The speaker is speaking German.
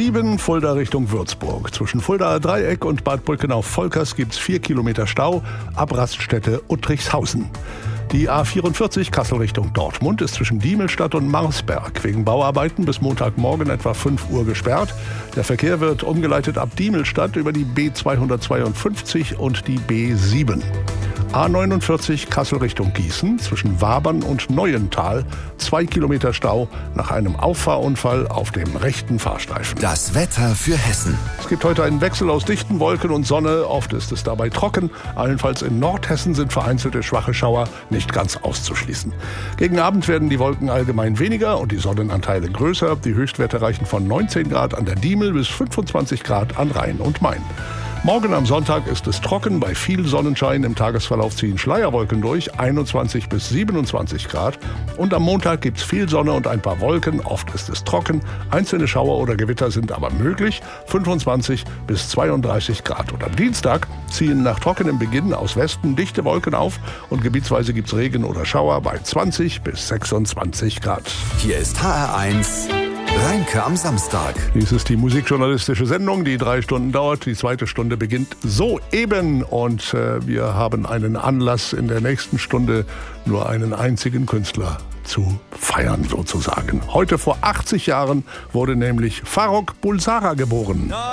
A7 Fulda Richtung Würzburg. Zwischen Fuldaer Dreieck und Bad Brückenau-Volkers gibt es 4 Kilometer Stau ab Raststätte Uttrichshausen. Die A44 Kassel Richtung Dortmund ist zwischen Diemelstadt und Marsberg wegen Bauarbeiten bis Montagmorgen etwa 5 Uhr gesperrt. Der Verkehr wird umgeleitet ab Diemelstadt über die B252 und die B7. A49 Kassel Richtung Gießen zwischen Wabern und Neuental 2 Kilometer Stau nach einem Auffahrunfall auf dem rechten Fahrstreifen. Das Wetter für Hessen. Es gibt heute einen Wechsel aus dichten Wolken und Sonne. Oft ist es dabei trocken. Allenfalls in Nordhessen sind vereinzelte schwache Schauer nicht ganz auszuschließen. Gegen Abend werden die Wolken allgemein weniger und die Sonnenanteile größer. Die Höchstwerte reichen von 19 Grad an der Diemel bis 25 Grad an Rhein und Main. Morgen am Sonntag ist es trocken, bei viel Sonnenschein. Im Tagesverlauf ziehen Schleierwolken durch, 21 bis 27 Grad. Und am Montag gibt es viel Sonne und ein paar Wolken. Oft ist es trocken, einzelne Schauer oder Gewitter sind aber möglich, 25 bis 32 Grad. Und am Dienstag ziehen nach trockenem Beginn aus Westen dichte Wolken auf und gebietsweise gibt es Regen oder Schauer bei 20 bis 26 Grad. Hier ist HR1 Rheinke am Samstag. Dies ist die musikjournalistische Sendung, die 3 Stunden dauert. Die zweite Stunde beginnt soeben und wir haben einen Anlass, in der nächsten Stunde nur einen einzigen Künstler zu feiern sozusagen. Heute vor 80 Jahren wurde nämlich Farrokh Bulsara geboren.